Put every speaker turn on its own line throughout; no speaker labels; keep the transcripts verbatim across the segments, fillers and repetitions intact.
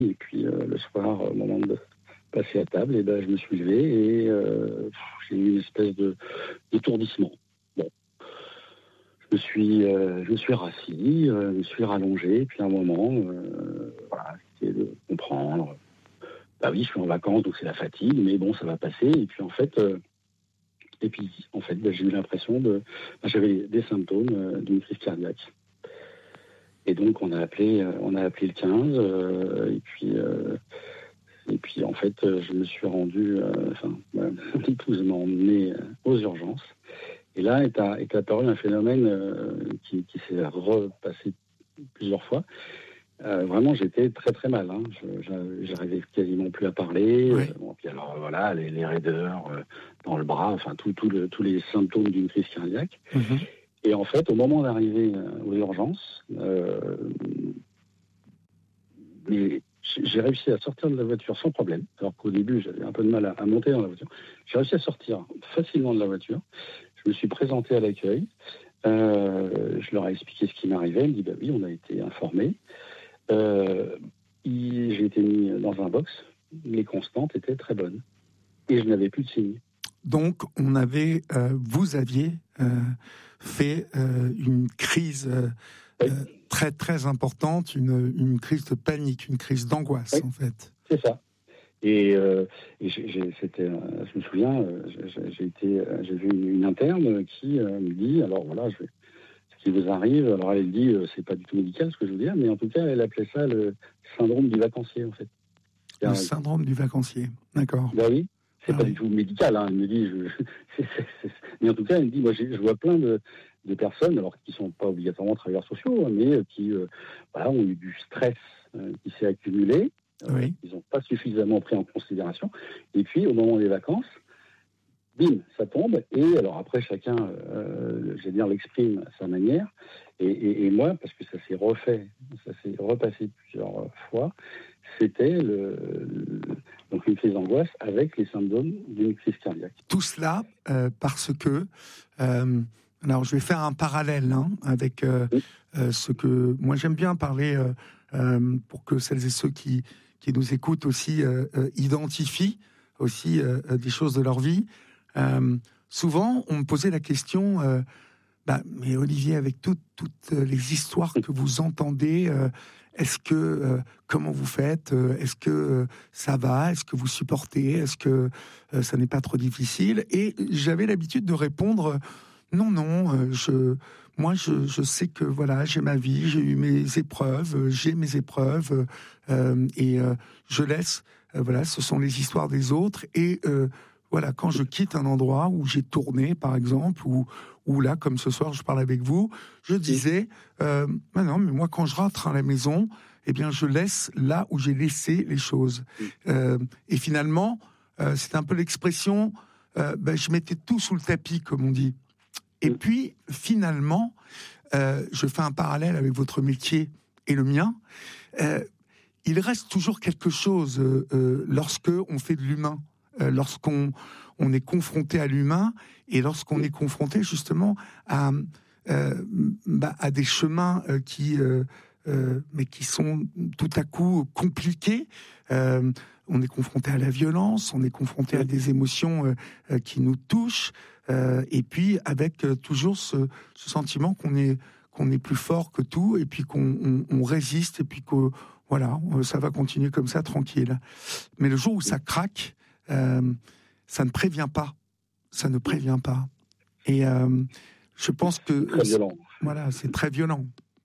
Et puis euh, le soir, au moment de passer à table, et ben, je me suis levé et euh, j'ai eu une espèce de d'étourdissement. Bon, je me suis, euh, je me suis rassis, euh, je me suis rallongé, et puis à un moment, euh, voilà, j'essayais de comprendre. Bah oui, je suis en vacances, donc c'est la fatigue, mais bon, ça va passer. Et puis en fait, euh, et puis en fait, bah, j'ai eu l'impression de, bah, j'avais des symptômes euh, d'une crise cardiaque. Et donc on a appelé, euh, on a appelé le quinze, euh, et puis. Euh, Et puis, en fait, je me suis rendu, euh, enfin, mon épouse m'a emmené aux urgences. Et là est, à, est apparu un phénomène euh, qui, qui s'est repassé plusieurs fois. Euh, vraiment, j'étais très très mal. Hein. Je, j'arrivais quasiment plus à parler.
Oui.
Euh, bon, puis alors, voilà, les, les raideurs euh, dans le bras, enfin, tout, tout le, tous les symptômes d'une crise cardiaque.
Mm-hmm.
Et en fait, au moment d'arriver euh, aux urgences, euh, mais j'ai réussi à sortir de la voiture sans problème, alors qu'au début, j'avais un peu de mal à, à monter dans la voiture. J'ai réussi à sortir facilement de la voiture. Je me suis présenté à l'accueil. Euh, je leur ai expliqué ce qui m'arrivait. Ils me dit, bah oui, on a été informés. Euh, j'ai été mis dans un box. Les constantes étaient très bonnes. Et je n'avais plus de signes.
Donc, on avait, euh, vous aviez euh, fait euh, une crise euh,
Oui.
euh, très très importante, une, une crise de panique, une crise d'angoisse,
Oui.
en fait.
C'est ça. Et, euh, et j'ai, j'ai, c'était, euh, je me souviens, euh, j'ai, j'ai, été, euh, j'ai vu une, une interne qui euh, me dit, alors voilà, je vais, ce qui vous arrive, alors elle dit, euh, c'est pas du tout médical ce que je veux dire, mais en tout cas, elle appelait ça le syndrome du vacancier, en fait.
Le
un,
syndrome du vacancier, d'accord.
Ben oui, c'est
Ah
pas
oui.
du tout médical, hein, elle me dit, je, c'est, c'est, c'est, mais en tout cas, elle me dit, moi, je vois plein de, de personnes, alors qui sont pas obligatoirement travailleurs sociaux, hein, mais qui, euh, voilà, ont eu du stress euh, qui s'est accumulé. Euh,
Oui.
ils n'ont pas suffisamment pris en considération. Et puis, au moment des vacances, bim, ça tombe. Et alors après, chacun, euh, je vais dire, l'exprime à sa manière. Et, et, et moi, parce que ça s'est refait, ça s'est repassé plusieurs fois, c'était le, le, donc une crise d'angoisse avec les symptômes d'une crise cardiaque.
Tout cela euh, parce que... Euh, alors, je vais faire un parallèle hein, avec euh,
Oui.
euh, ce que... Moi, j'aime bien parler euh, euh, pour que celles et ceux qui, qui nous écoutent aussi euh, euh, identifient aussi euh, des choses de leur vie. Euh, souvent, on me posait la question... Euh, bah, mais Olivier, avec toutes, toutes les histoires que vous entendez, euh, est-ce que euh, comment vous faites euh, Est-ce que euh, ça va Est-ce que vous supportez Est-ce que euh, ça n'est pas trop difficile? Et j'avais l'habitude de répondre non, non. Euh, je, moi, je, je sais que voilà, j'ai ma vie, j'ai eu mes épreuves, euh, j'ai mes épreuves, euh, et euh, je laisse. Euh, voilà, ce sont les histoires des autres et euh, voilà, quand je quitte un endroit où j'ai tourné, par exemple, ou ou là, comme ce soir, je parle avec vous, je disais, euh, bah non, mais moi, quand je rentre à la maison, eh bien, je laisse là où j'ai laissé les choses. Euh, et finalement, euh, c'est un peu l'expression, euh, bah, je mettais tout sous le tapis, comme on dit. Et puis, finalement, euh, je fais un parallèle avec votre métier et le mien. Euh, il reste toujours quelque chose euh, euh, lorsque on fait de l'humain. Euh, lorsqu'on on est confronté à l'humain et lorsqu'on est confronté justement à euh, bah, à des chemins euh, qui euh, euh, mais qui sont tout à coup compliqués. Euh, on est confronté à la violence, on est confronté à des émotions euh, euh, qui nous touchent, euh, et puis avec euh, toujours ce, ce sentiment qu'on est qu'on est plus fort que tout et puis qu'on on, on résiste et puis que voilà, ça va continuer comme ça tranquille. Mais le jour où ça craque, Euh, ça ne prévient pas, ça ne prévient pas. Et euh, je pense que
c'est très violent.
Voilà, c'est très violent.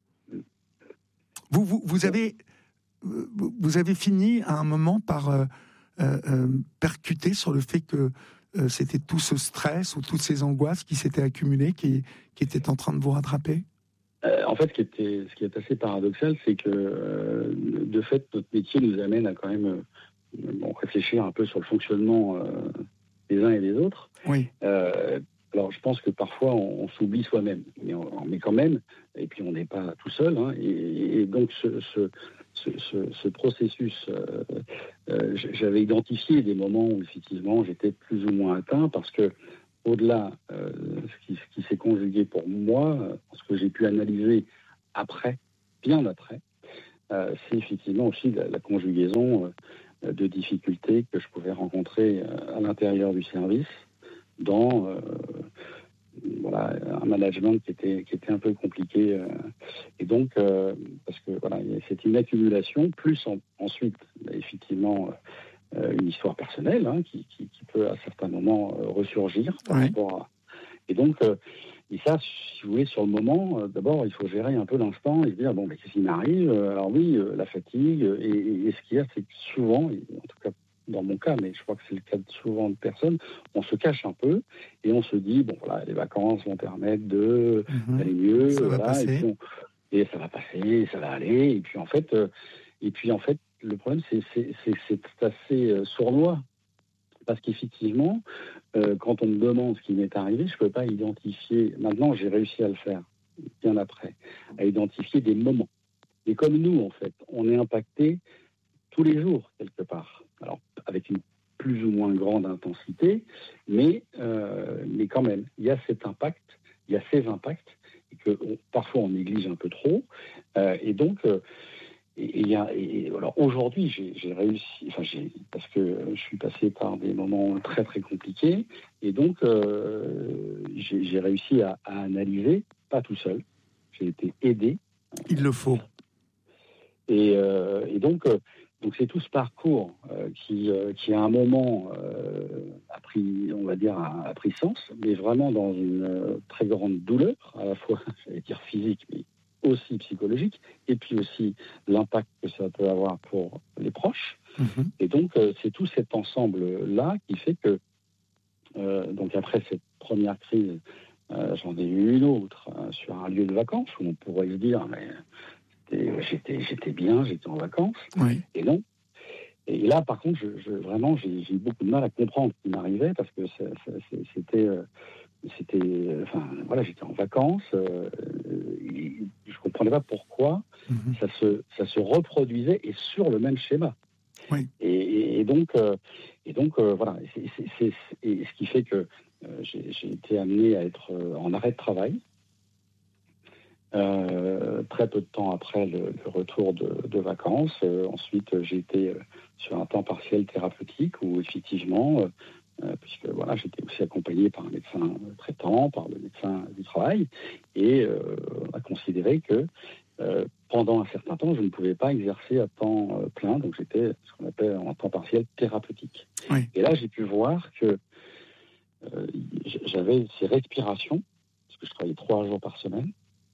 Vous, vous, vous avez, vous avez fini à un moment par euh, euh, percuter sur le fait que euh, c'était tout ce stress ou toutes ces angoisses qui s'étaient accumulées, qui, qui étaient en train de vous rattraper.
Euh, en fait, ce qui, était, ce qui est assez paradoxal, c'est que euh, de fait, notre métier nous amène à quand même euh, bon, réfléchir un peu sur le fonctionnement euh, des uns et des autres.
Oui.
Euh, alors, je pense que parfois, on, on s'oublie soi-même, mais, on, mais quand même, et puis on n'est pas tout seul. Hein, et, et donc, ce, ce, ce, ce, ce processus, euh, euh, j'avais identifié des moments où, effectivement, j'étais plus ou moins atteint, parce que, au-delà, euh, ce qui, ce qui s'est conjugué pour moi, ce que j'ai pu analyser après, bien après, euh, c'est effectivement aussi la, la conjugaison euh, de difficultés que je pouvais rencontrer euh, à l'intérieur du service, dans euh, voilà, un management qui était, qui était un peu compliqué. Euh, et donc, euh, parce que voilà, c'est une accumulation, plus en, ensuite, effectivement, euh, une histoire personnelle hein, qui, qui, qui peut à certains moments euh, ressurgir par
Oui.
rapport à. Et donc, euh, et ça, si vous voulez, sur le moment, euh, d'abord, il faut gérer un peu l'instant et se dire, bon, mais qu'est-ce qui m'arrive? Alors oui, euh, la fatigue, et, et, et ce qu'il y a, c'est que souvent, et en tout cas dans mon cas, mais je crois que c'est le cas de souvent de personnes, on se cache un peu et on se dit, bon, voilà, les vacances vont permettre de
Mhm.
d'aller mieux,
Ça va
voilà,
passer.
et, puis on- et ça va passer, ça va aller, et puis en fait, euh, et puis en fait, le problème, c'est c'est c'est c'est assez euh, sournois. Parce qu'effectivement, euh, quand on me demande ce qui m'est arrivé, je ne peux pas identifier. Maintenant, j'ai réussi à le faire, bien après, à identifier des moments. Et comme nous, en fait, on est impacté tous les jours, quelque part. Alors, avec une plus ou moins grande intensité, mais, euh, mais quand même, il y a cet impact, il y a ces impacts, et que on, parfois on néglige un peu trop. Euh, et donc, euh, Et, et, y a, et alors aujourd'hui, j'ai, j'ai réussi, enfin j'ai, parce que je suis passé par des moments très très compliqués, et donc euh, j'ai, j'ai réussi à, à analyser, pas tout seul, j'ai été aidé.
Il le faut.
Et, euh, et donc, euh, donc c'est tout ce parcours euh, qui, euh, qui à un moment euh, a pris, on va dire, a, a pris sens, mais vraiment dans une euh, très grande douleur, à la fois, j'allais dire physique, mais aussi psychologique, et puis aussi l'impact que ça peut avoir pour les proches.
Mhm.
Et donc, euh, c'est tout cet ensemble-là qui fait que, euh, donc après cette première crise, euh, j'en ai eu une autre euh, sur un lieu de vacances où on pourrait se dire, mais c'était- j'étais, j'étais bien, j'étais en vacances,
Oui.
et non. Et là, par contre, je, je, vraiment, j'ai, j'ai eu beaucoup de mal à comprendre ce qui m'arrivait parce que ça, ça, c'était... Euh, C'était, enfin, voilà, j'étais en vacances. Euh, et je comprenais pas pourquoi
Mhm.
ça se, ça se reproduisait et sur le même schéma.
Oui.
Et, et, et donc, euh, et donc, euh, voilà. C'est, c'est, c'est, et ce qui fait que euh, j'ai, j'ai été amené à être euh, en arrêt de travail euh, très peu de temps après le, le retour de, de vacances. Euh, ensuite, j'ai été euh, sur un temps partiel thérapeutique où effectivement. Euh, Euh, puisque voilà, j'étais aussi accompagné par un médecin traitant, par le médecin du travail, et euh, on a considéré que euh, pendant un certain temps, je ne pouvais pas exercer à temps euh, plein, donc j'étais ce qu'on appelle en temps partiel thérapeutique.
Oui.
Et là, j'ai pu voir que euh, j'avais ces respirations, parce que je travaillais trois jours par semaine,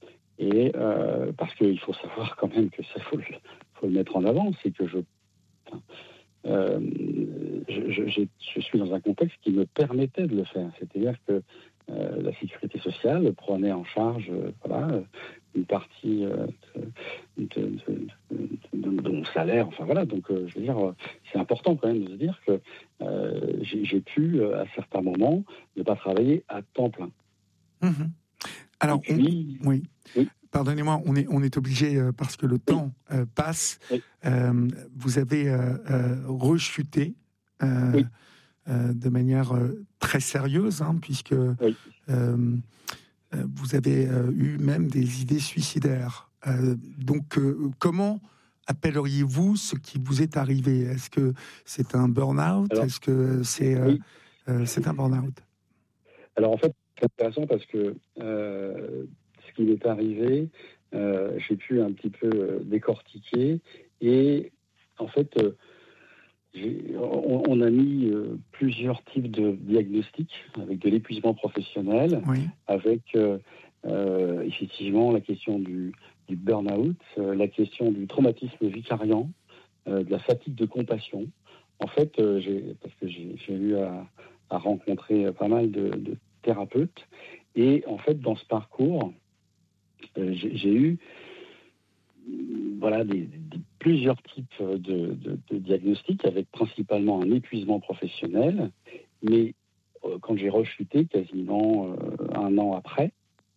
et euh, parce qu'il faut savoir quand même que ça faut le, faut le mettre en avant, c'est que je enfin, Euh, je, je, je suis dans un contexte qui me permettait de le faire. C'est-à-dire que euh, la sécurité sociale prenait en charge euh, voilà, une partie euh, de, de, de, de, de mon salaire. Enfin voilà, donc euh, je veux dire, c'est important quand même de se dire que euh, j'ai, j'ai pu, à certains moments, ne pas travailler à temps plein.
Mhm. Alors,
Et puis,
on, oui.
oui.
Pardonnez-moi, on est, on est obligé, euh, parce que le
Oui.
temps euh, passe.
Oui.
Euh, vous avez euh, euh, rechuté euh,
Oui.
euh, de manière euh, très sérieuse, hein, puisque
Oui.
euh, vous avez euh, eu même des idées suicidaires. Euh, donc, euh, comment appelleriez-vous ce qui vous est arrivé? Est-ce que c'est un burn-out?
Alors,
Est-ce que c'est euh,
oui.
euh, c'est un burn-out?
Alors en fait, c'est intéressant parce que euh, ce qui m'est arrivé, euh, j'ai pu un petit peu euh, décortiquer et en fait, euh, j'ai, on, on a mis euh, plusieurs types de diagnostics avec de l'épuisement professionnel,
Oui.
avec euh, euh, effectivement la question du, du burn-out, euh, la question du traumatisme vicariant, euh, de la fatigue de compassion. En fait, euh, j'ai, parce que j'ai, j'ai eu à, à rencontrer pas mal de, de thérapeutes, et en fait, dans ce parcours, euh, j'ai, j'ai eu voilà, des, des, plusieurs types de, de, de diagnostics, avec principalement un épuisement professionnel, mais euh, quand j'ai rechuté, quasiment euh, un an après,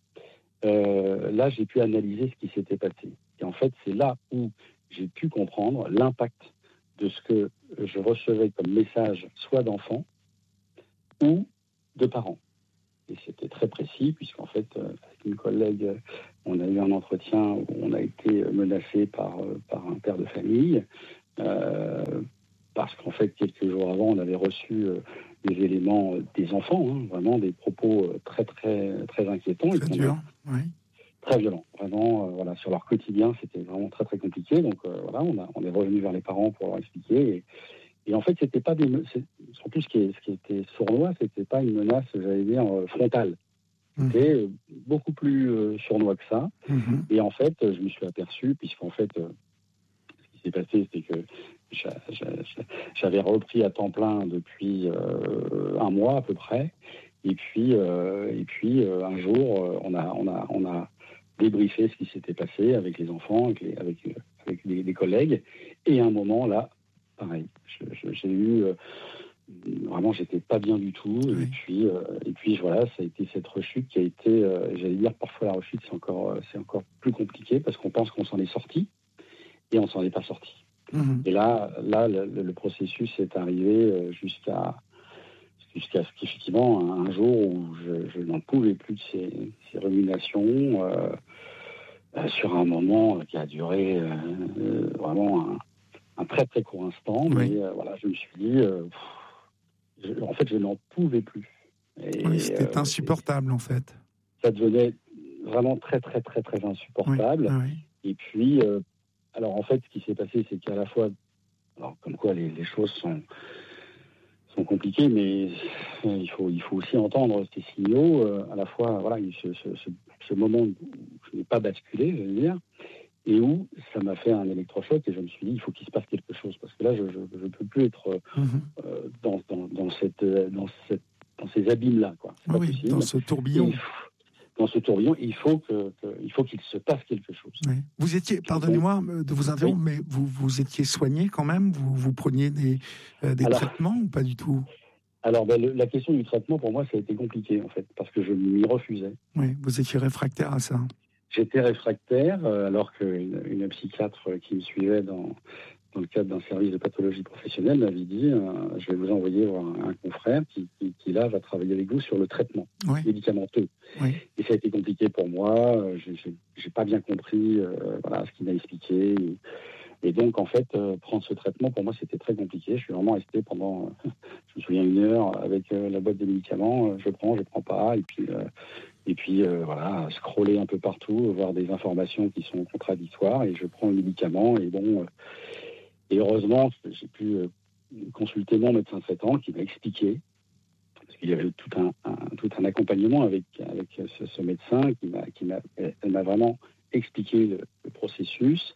euh, là, j'ai pu analyser ce qui s'était passé. Et en fait, c'est là où j'ai pu comprendre l'impact de ce que je recevais comme message, soit d'enfants ou de parents. et c'était très précis, puisqu'en fait, euh, avec une collègue, on a eu un entretien où on a été menacé par, euh, par un père de famille, euh, parce qu'en fait, quelques jours avant, on avait reçu euh, des éléments euh, des enfants, hein, vraiment des propos euh, très, très, très inquiétants.
Très dur, oui.
Très violents, vraiment, euh, voilà, sur leur quotidien, c'était vraiment très, très compliqué. Donc, euh, voilà, on, a, on est revenu vers les parents pour leur expliquer. Et, et en fait, c'était pas des... Surtout, ce qui, est, ce qui était sournois, c'était pas une menace, j'allais dire, euh, frontale. C'était mmh. beaucoup plus euh, sournois que ça. Mmh. Et en fait, je me suis aperçu, puisqu'en fait, euh, ce qui s'est passé, c'est que j'avais repris à temps plein depuis euh, un mois à peu près. Et puis, euh, et puis euh, un jour, on a, on, a, on a débriefé ce qui s'était passé avec les enfants, avec, les, avec, avec des, des collègues. Et à un moment, là, pareil, j'ai eu... Euh, vraiment, j'étais pas bien du tout. Oui. Et puis, euh, et puis voilà, ça a été cette rechute qui a été, euh, j'allais dire, parfois la rechute, c'est encore, euh, c'est encore plus compliqué parce qu'on pense qu'on s'en est sorti et on s'en est pas sorti. Mmh. Et là, là, le, le processus est arrivé jusqu'à, jusqu'à ce qu'effectivement, un jour où je, je n'en pouvais plus de ces, ces ruminations, euh, euh, sur un moment qui a duré euh, euh, vraiment un, un très très court instant. Oui. Mais euh, voilà, je me suis dit. Euh, Je, en fait, je n'en pouvais plus.
Et, oui, c'était euh, insupportable, en fait.
Ça devenait vraiment très, très, très, très insupportable. Oui, oui. Et puis, euh, alors en fait, ce qui s'est passé, c'est qu'à la fois, alors comme quoi les, les choses sont, sont compliquées, mais il faut, il faut aussi entendre ces signaux. Euh, à la fois, voilà, ce, ce, ce, ce moment où je n'ai pas basculé, je veux dire, et où ça m'a fait un électrochoc et je me suis dit il faut qu'il se passe quelque chose parce que là je ne peux plus être euh, mmh. euh, dans, dans, dans, cette, dans, cette, dans ces abîmes-là. Quoi.
C'est oui, pas dans ce tourbillon.
Et, dans ce tourbillon, il faut, que, que, il faut qu'il se passe quelque chose.
Oui. Vous étiez, pardonnez-moi de vous interrompre, oui. mais vous, vous étiez soigné quand même? Vous, vous preniez des, euh, des alors, traitements ou pas du tout?
Alors, ben, le, la question du traitement, pour moi, ça a été compliqué, en fait, parce que je m'y refusais.
Oui, vous étiez réfractaire à ça.
J'étais réfractaire, euh, alors qu'une une psychiatre qui me suivait dans, dans le cadre d'un service de pathologie professionnelle m'avait dit euh, « Je vais vous envoyer voir un, un confrère qui, qui, qui, là, va travailler avec vous sur le traitement oui. médicamenteux. Oui. » Et ça a été compliqué pour moi. Je n'ai pas bien compris euh, voilà, ce qu'il m'a expliqué. Et, et donc, en fait, euh, prendre ce traitement, pour moi, c'était très compliqué. Je suis vraiment resté pendant, euh, je me souviens, une heure avec euh, la boîte de médicaments. Euh, je prends, je prends pas. Et puis... Euh, Et puis, euh, voilà, scroller un peu partout, voir des informations qui sont contradictoires. Et je prends le médicament. Et bon, euh, et heureusement, j'ai pu euh, consulter mon médecin traitant qui m'a expliqué, parce qu'il y avait tout un, un, tout un accompagnement avec, avec ce, ce médecin qui m'a, qui m'a, elle m'a vraiment expliqué le, le processus.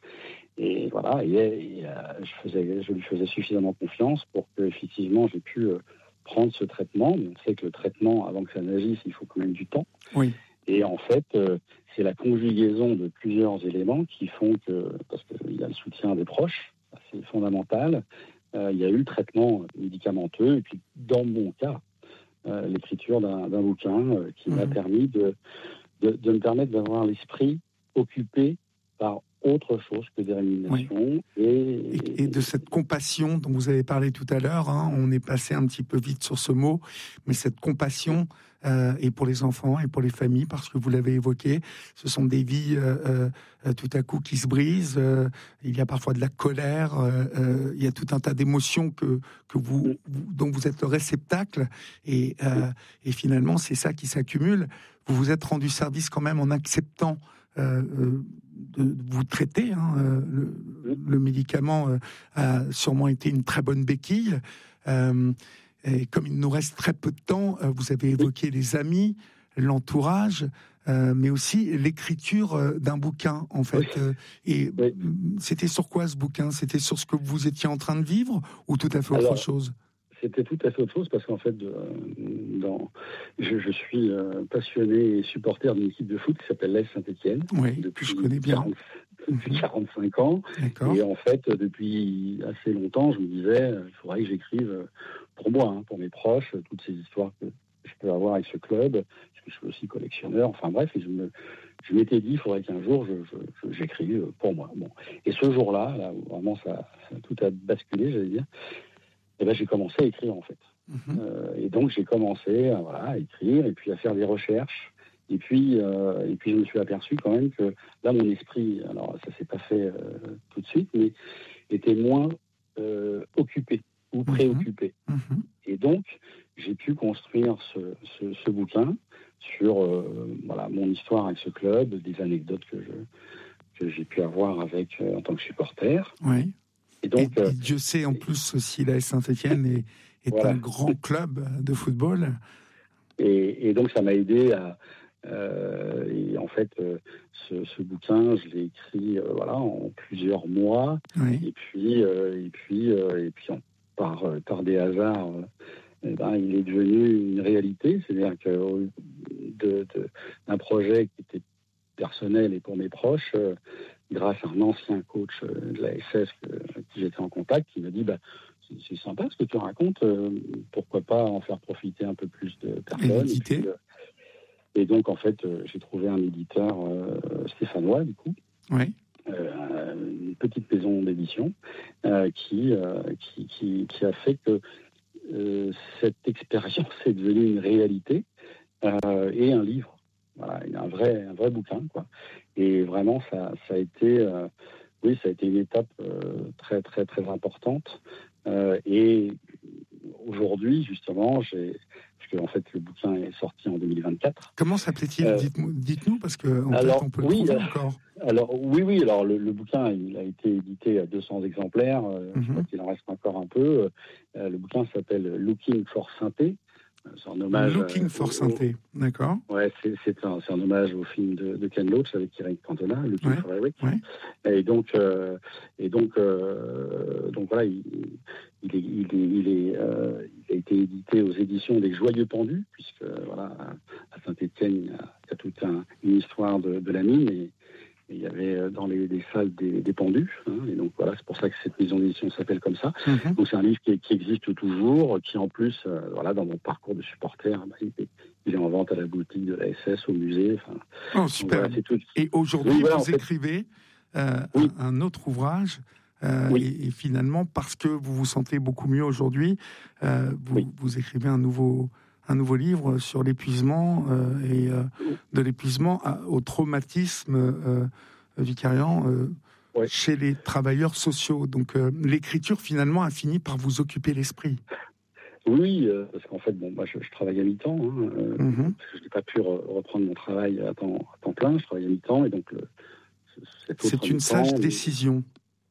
Et voilà, et, et euh, je, faisais, je lui faisais suffisamment confiance pour que, effectivement, j'ai pu... Euh, prendre ce traitement, mais on sait que le traitement, avant que ça n'agisse, il faut quand même du temps.
Oui.
Et en fait, euh, c'est la conjugaison de plusieurs éléments qui font que, parce qu'il y a le soutien des proches, c'est fondamental, euh, il y a eu le traitement médicamenteux, et puis dans mon cas, euh, l'écriture d'un, d'un bouquin euh, qui mmh. m'a permis de, de, de me permettre d'avoir l'esprit occupé par autre chose que des ruminations.
Oui.
Et,
et, et de cette compassion dont vous avez parlé tout à l'heure, hein, on est passé un petit peu vite sur ce mot, mais cette compassion, euh, et pour les enfants et pour les familles, parce que vous l'avez évoqué, ce sont des vies euh, euh, tout à coup qui se brisent, euh, il y a parfois de la colère, euh, euh, il y a tout un tas d'émotions que, que vous, vous, dont vous êtes le réceptacle, et, euh, et finalement c'est ça qui s'accumule. Vous vous êtes rendu service quand même en acceptant euh, euh, de vous traiter. Hein, euh, le, le médicament euh, a sûrement été une très bonne béquille. Euh, et comme il nous reste très peu de temps, euh, vous avez évoqué les amis, l'entourage, euh, mais aussi l'écriture euh, d'un bouquin, en fait. Euh, et oui. C'était sur quoi ce bouquin? C'était sur ce que vous étiez en train de vivre ou tout à fait autre
Alors,
chose?
C'était tout à fait autre chose parce qu'en fait, euh, dans, je, je suis euh, passionné et supporter d'une équipe de foot qui s'appelle l'A S Saint-Étienne.
Oui, depuis je connais bien.
quarante, depuis quarante-cinq ans. D'accord. Et en fait, depuis assez longtemps, je me disais, il faudrait que j'écrive pour moi, hein, pour mes proches, toutes ces histoires que je peux avoir avec ce club, parce que je suis aussi collectionneur. Enfin bref, et je, me, je m'étais dit, il faudrait qu'un jour, je, je, je, j'écrive pour moi. Bon. Et ce jour-là, là où vraiment ça, ça tout a basculé, j'allais dire, et ben, j'ai commencé à écrire, en fait. Mmh. Euh, et donc j'ai commencé à, voilà, à écrire et puis à faire des recherches. Et puis, euh, et puis je me suis aperçu quand même que là, mon esprit, alors ça s'est pas fait euh, tout de suite, mais était moins euh, occupé ou préoccupé.
Mmh. Mmh.
Et donc, j'ai pu construire ce, ce, ce bouquin sur euh, voilà, mon histoire avec ce club, des anecdotes que, je, que j'ai pu avoir avec, euh, en tant que supporter.
Oui.
Et donc,
et,
euh,
et Dieu sait en plus aussi l'A S Saint-Étienne est, est
voilà.
un grand club de football.
Et, et donc ça m'a aidé à... Euh, et en fait, euh, ce, ce bouquin, je l'ai écrit euh, voilà, en plusieurs mois.
Oui.
Et puis, euh, et puis, euh, et puis en, par, par des hasards, euh, eh ben, il est devenu une réalité. C'est-à-dire que de, de, d'un projet qui était personnel et pour mes proches, euh, grâce à un ancien coach de la S S que, avec qui j'étais en contact, qui m'a dit bah, c'est, c'est sympa ce que tu racontes, euh, pourquoi pas en faire profiter un peu plus de personnes. Et, puis, euh, et donc en fait, euh, j'ai trouvé un éditeur euh, stéphanois du coup,
oui.
euh, une petite maison d'édition euh, qui, euh, qui, qui, qui a fait que euh, cette expérience est devenue une réalité euh, et un livre. Voilà, un vrai, un vrai bouquin, quoi. Et vraiment, ça, ça a été, euh, oui, ça a été une étape euh, très, très, très importante. Euh, et aujourd'hui, justement, j'ai, parce que en fait, le bouquin est sorti en deux mille vingt-quatre.
Comment s'appelait-il ? euh, Dites-nous, dites-nous, parce que en
alors,
fait, on peut
oui,
le trouver
euh,
encore.
Alors oui, oui. Alors le, le bouquin, il a été édité à deux cents exemplaires. Euh, mm-hmm. Je crois qu'il en reste encore un peu. Euh, le bouquin s'appelle Looking for Synthé. C'est un hommage.
Looking
à,
for
au,
Synthé, d'accord.
Ouais, c'est, c'est, un, c'est un hommage au film de, de Ken Loach avec Eric Cantona, Looking
ouais,
for Eric.
Ouais.
Et donc, euh, et donc, euh, donc voilà, il, il, est, il, est, il, est, euh, il a été édité aux éditions des Joyeux Pendus, puisque voilà, à Saint-Étienne, il y a, il y a toute un, une histoire de, de la mine. Et, il y avait dans les, les salles des, des pendus, hein, et donc voilà, c'est pour ça que cette maison d'édition s'appelle comme ça. Mm-hmm. Donc c'est un livre qui, qui existe toujours, qui en plus, euh, voilà, dans mon parcours de supporter, bah, il, est, il est en vente à la boutique de la S S, au musée.
Oh super. Voilà, c'est tout. Et aujourd'hui, oui, voilà, vous écrivez euh, oui. un, un autre ouvrage. Euh, oui. et, et finalement, parce que vous vous sentez beaucoup mieux aujourd'hui, euh, vous, oui. vous écrivez un nouveau. un nouveau livre sur l'épuisement euh, et euh, de l'épuisement à, au traumatisme euh, vicariant euh, ouais. chez les travailleurs sociaux. Donc euh, l'écriture finalement a fini par vous occuper l'esprit.
Oui, euh, parce qu'en fait, bon, moi je, je travaille à mi-temps, hein, euh, mm-hmm. parce que je n'ai pas pu re- reprendre mon travail à temps, à temps plein, je travaille à mi-temps, et donc le,
cet autre c'est une mi-temps, sage mais... décision.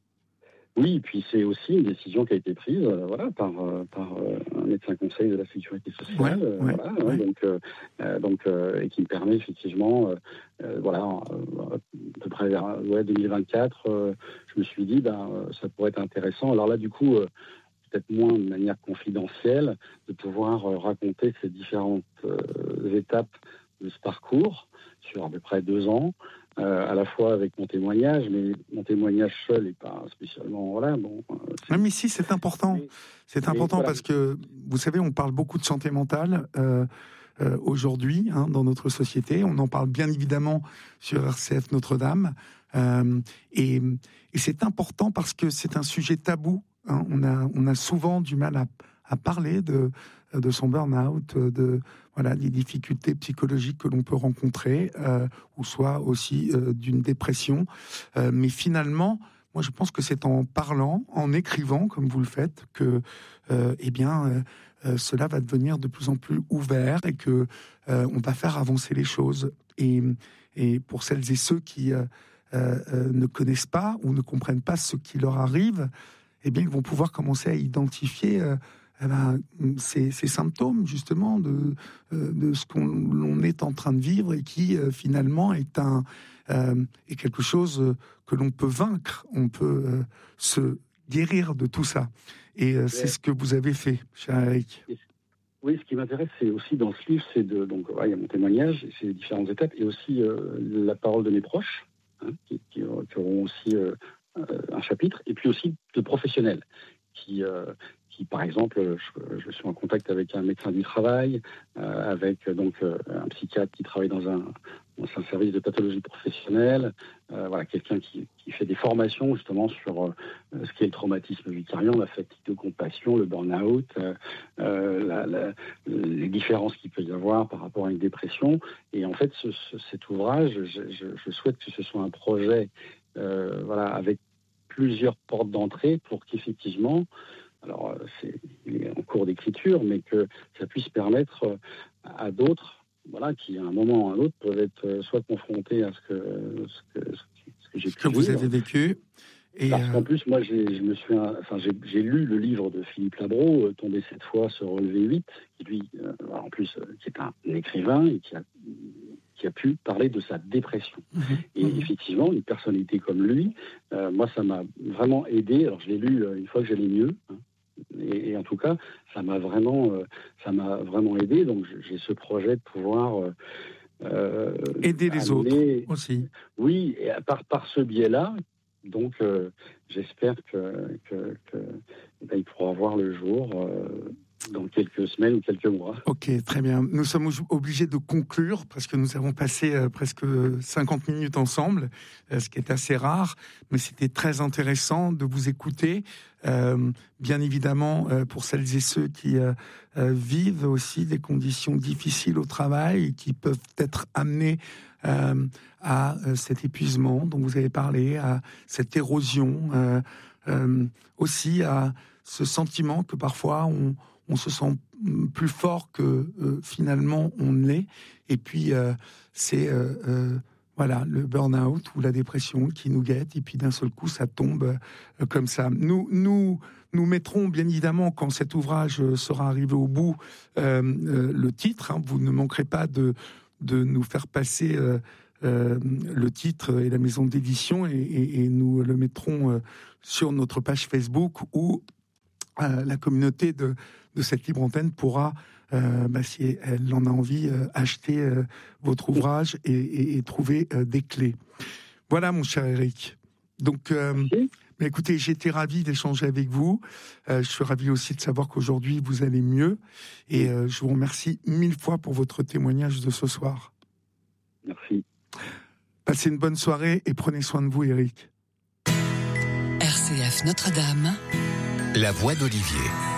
Oui, et puis c'est aussi une décision qui a été prise, euh, voilà, par, euh, par euh, un médecin conseil de la sécurité sociale,
ouais,
euh,
ouais,
voilà,
ouais.
Hein, donc, euh, donc euh, et qui me permet effectivement, euh, voilà, euh, à peu près vers ouais, deux mille vingt-quatre, euh, je me suis dit, ben, ça pourrait être intéressant. Alors là, du coup, euh, peut-être moins de manière confidentielle, de pouvoir euh, raconter ces différentes euh, étapes de ce parcours sur à peu près deux ans. Euh, à la fois avec mon témoignage, mais mon témoignage seul n'est pas spécialement... Voilà, bon, euh,
non, mais si, c'est important. Mais, c'est important voilà. Parce que, vous savez, on parle beaucoup de santé mentale euh, euh, aujourd'hui hein, dans notre société. On en parle bien évidemment sur R C F Notre-Dame. Euh, et, et c'est important parce que c'est un sujet tabou. Hein. On a, on a souvent du mal à, à parler de, de son burn-out, de... Voilà, des difficultés psychologiques que l'on peut rencontrer, euh, ou soit aussi euh, d'une dépression. Euh, mais finalement, moi, je pense que c'est en parlant, en écrivant, comme vous le faites, que, euh, eh bien, euh, euh, cela va devenir de plus en plus ouvert et que euh, on va faire avancer les choses. Et, et pour celles et ceux qui euh, euh, ne connaissent pas ou ne comprennent pas ce qui leur arrive, eh bien, ils vont pouvoir commencer à identifier. Euh, Eh ben, ces, ces symptômes justement de, euh, de ce qu'on l'on est en train de vivre et qui euh, finalement est, un, euh, est quelque chose que l'on peut vaincre, on peut euh, se guérir de tout ça. Et euh, c'est ce que vous avez fait, cher Eric.
Oui, ce qui m'intéresse, c'est aussi dans ce livre, c'est de, donc ouais, il y a mon témoignage, c'est les différentes étapes, et aussi euh, la parole de mes proches, hein, qui, qui, qui auront aussi euh, un chapitre, et puis aussi de professionnels qui, euh, qui par exemple, je, je suis en contact avec un médecin du travail, euh, avec donc euh, un psychiatre qui travaille dans un, dans un service de pathologie professionnelle, euh, voilà, quelqu'un qui, qui fait des formations justement sur euh, ce qu'est le traumatisme vicariant, la fatigue de compassion, le burn-out, euh, euh, la, la, les différences qu'il peut y avoir par rapport à une dépression. Et en fait, ce, ce, cet ouvrage, je, je, je souhaite que ce soit un projet euh, voilà, avec plusieurs portes d'entrée pour qu'effectivement, alors c'est, il est en cours d'écriture, mais que ça puisse permettre à d'autres, voilà, qui à un moment ou à un autre peuvent être soit confrontés à ce que, ce que, ce que j'ai
pu que vous vivre. Avez vécu.
Et Parce euh... qu'en plus, moi, j'ai, je me suis, enfin, j'ai, j'ai lu le livre de Philippe Labro, euh, Tomber cette fois, se relever huit, qui lui, euh, en plus, euh, qui est un écrivain et qui a, qui a pu parler de sa dépression. Mmh. Et mmh. effectivement, une personnalité comme lui, euh, moi, ça m'a vraiment aidé. Alors, je l'ai lu euh, une fois que j'allais mieux. Hein. Et, et en tout cas, ça m'a vraiment, euh, ça m'a vraiment aidé. Donc, j'ai ce projet de pouvoir euh,
euh, aider les amener... autres aussi.
Oui, et par par ce biais-là. Donc, euh, j'espère que, que, que eh ben, il pourra voir le jour euh, dans quelques semaines ou quelques mois.
Ok, très bien. Nous sommes obligés de conclure parce que nous avons passé euh, presque cinquante minutes ensemble, euh, ce qui est assez rare, mais c'était très intéressant de vous écouter. Euh, bien évidemment, euh, pour celles et ceux qui euh, euh, vivent aussi des conditions difficiles au travail et qui peuvent être amenés Euh, à euh, cet épuisement dont vous avez parlé, à cette érosion, euh, euh, aussi à ce sentiment que parfois on, on se sent plus fort que euh, finalement on ne l'est. Et puis euh, c'est euh, euh, voilà le burn-out ou la dépression qui nous guette. Et puis d'un seul coup ça tombe euh, comme ça. Nous nous Nous mettrons bien évidemment, quand cet ouvrage sera arrivé au bout, euh, euh, le titre. Hein, vous ne manquerez pas de de nous faire passer euh, euh, le titre et la maison d'édition et, et, et nous le mettrons euh, sur notre page Facebook où euh, la communauté de, de cette libre antenne pourra, euh, bah, si elle en a envie, euh, acheter euh, votre ouvrage et, et, et trouver euh, des clés. Voilà, mon cher Eric. Donc, euh, mais écoutez, j'étais ravi d'échanger avec vous. Euh, je suis ravi aussi de savoir qu'aujourd'hui, vous allez mieux. Et euh, je vous remercie mille fois pour votre témoignage de ce soir.
Merci.
Passez une bonne soirée et prenez soin de vous, Eric.
R C F Notre-Dame.
La voix d'Olivier.